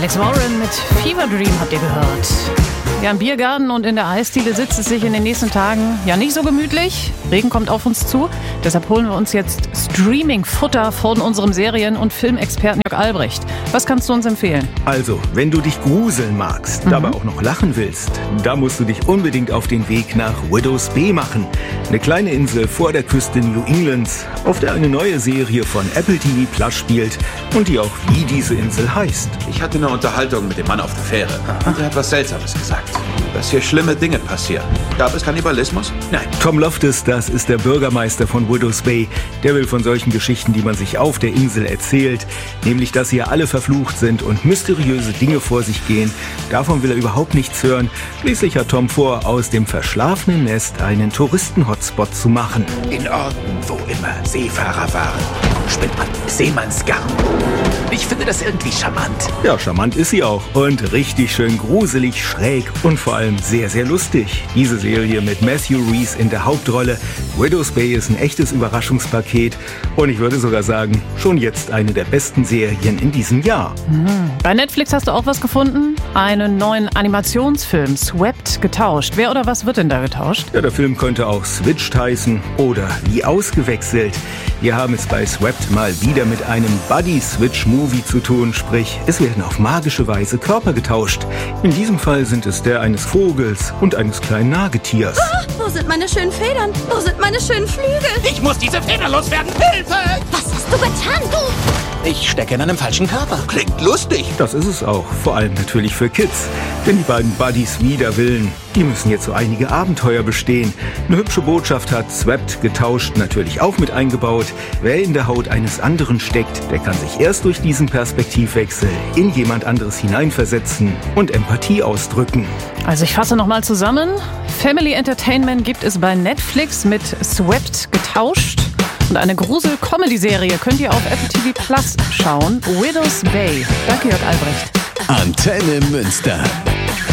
Alex Warren mit Fever Dream habt ihr gehört. Ja, im Biergarten und in der Eisdiele sitzt es sich in den nächsten Tagen ja nicht so gemütlich. Regen kommt auf uns zu. Deshalb holen wir uns jetzt Streaming-Futter von unserem Serien- und Filmexperten Jörg Albrecht. Was kannst du uns empfehlen? Also, wenn du dich gruseln magst, dabei auch noch lachen willst, da musst du dich unbedingt auf den Weg nach Widow's Bay machen. Eine kleine Insel vor der Küste New Englands, auf der eine neue Serie von Apple TV Plus spielt und die auch wie diese Insel heißt. Ich hatte eine Unterhaltung mit dem Mann auf der Fähre und er hat was Seltsames gesagt. Dass hier schlimme Dinge passieren. Gab es Kannibalismus? Nein. Tom Loftus, das ist der Bürgermeister von Widow's Bay. Der will von solchen Geschichten, die man sich auf der Insel erzählt, nämlich, dass hier alle verflucht sind und mysteriöse Dinge vor sich gehen. Davon will er überhaupt nichts hören. Schließlich hat Tom vor, aus dem verschlafenen Nest einen Touristen-Hotspot zu machen. In Orten, wo immer Seefahrer waren, spinnt man Seemannsgarn. Ich finde das irgendwie charmant. Ja, charmant ist sie auch. Und richtig schön gruselig, schräg und vor allem sehr, sehr lustig. Diese Serie mit Matthew Rhys in der Hauptrolle. Widow's Bay ist ein echtes Überraschungspaket. Und ich würde sogar sagen, schon jetzt eine der besten Serien in diesem Jahr. Bei Netflix hast du auch was gefunden? Einen neuen Animationsfilm, Swept, getauscht. Wer oder was wird denn da getauscht? Ja, der Film könnte auch Switched heißen oder wie ausgewechselt. Wir haben es bei Swept mal wieder mit einem Buddy-Switch-Movie zu tun, sprich, es werden auf magische Weise Körper getauscht. In diesem Fall sind es der eines Vogels und eines kleinen Nagetiers. Wo sind meine schönen Federn? Wo sind meine schönen Flügel? Ich muss diese Feder loswerden. Hilfe! Was hast du getan, du? Ich stecke in einem falschen Körper. Klingt lustig. Das ist es auch, vor allem natürlich für Kids. Denn die beiden Buddies wider Willen, die müssen jetzt so einige Abenteuer bestehen. Eine hübsche Botschaft hat Swept getauscht natürlich auch mit eingebaut. Wer in der Haut eines anderen steckt, der kann sich erst durch diesen Perspektivwechsel in jemand anderes hineinversetzen und Empathie ausdrücken. Also ich fasse nochmal zusammen. Family Entertainment gibt es bei Netflix mit Swept getauscht. Und eine Grusel-Comedy-Serie könnt ihr auf Apple TV Plus schauen. Widow's Bay. Danke, Jörg Albrecht. Antenne Münster.